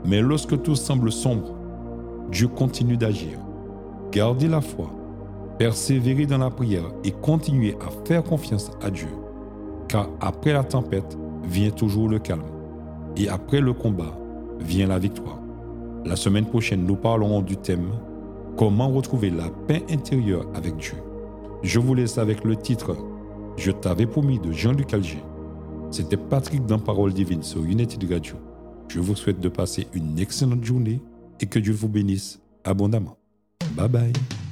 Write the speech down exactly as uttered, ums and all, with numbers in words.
Mais lorsque tout semble sombre, Dieu continue d'agir. Gardez la foi, persévérez dans la prière et continuez à faire confiance à Dieu. Car après la tempête vient toujours le calme. Et après le combat vient la victoire. La semaine prochaine, nous parlerons du thème « Comment retrouver la paix intérieure avec Dieu ». Je vous laisse avec le titre « Je t'avais promis » de Jean-Luc Alger. C'était Patrick dans Parole Divine sur United Radio. Je vous souhaite de passer une excellente journée et que Dieu vous bénisse abondamment. Bye bye.